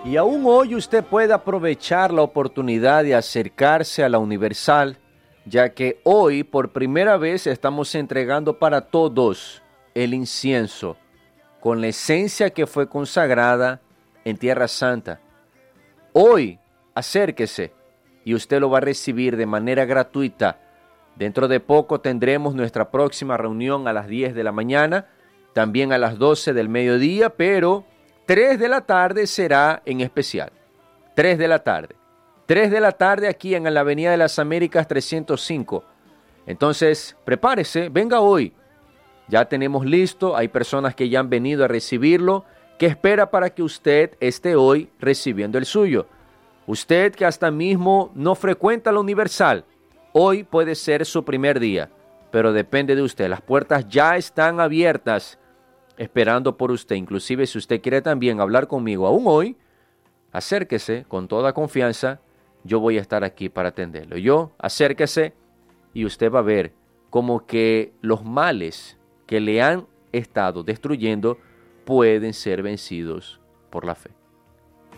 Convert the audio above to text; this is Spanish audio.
Y aún hoy usted puede aprovechar la oportunidad de acercarse a la Universal, ya que hoy por primera vez estamos entregando para todos el incienso con la esencia que fue consagrada en Tierra Santa. Hoy acérquese y usted lo va a recibir de manera gratuita. Dentro de poco tendremos nuestra próxima reunión a las 10 de la mañana, también a las 12 del mediodía, pero 3 de la tarde será en especial. 3 de la tarde. 3 de la tarde aquí en la Avenida de las Américas 305. Entonces, prepárese, venga hoy. Ya tenemos listo, hay personas que ya han venido a recibirlo. ¿Qué espera para que usted esté hoy recibiendo el suyo? Usted que hasta mismo no frecuenta la Universal, hoy puede ser su primer día, pero depende de usted. Las puertas ya están abiertas, esperando por usted. Inclusive si usted quiere también hablar conmigo aún hoy, acérquese con toda confianza. Yo voy a estar aquí para atenderlo. Acérquese y usted va a ver como que los males que le han estado destruyendo pueden ser vencidos por la fe.